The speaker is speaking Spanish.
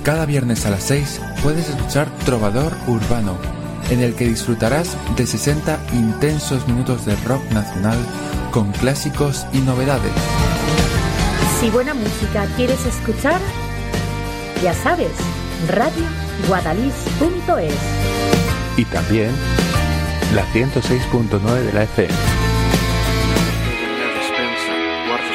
Cada viernes a las 6 puedes escuchar Trovador Urbano, en el que disfrutarás de 60 intensos minutos de rock nacional con clásicos y novedades. Si buena música quieres escuchar, ya sabes, radioguadalix.es. Y también la 106.9 de la FM.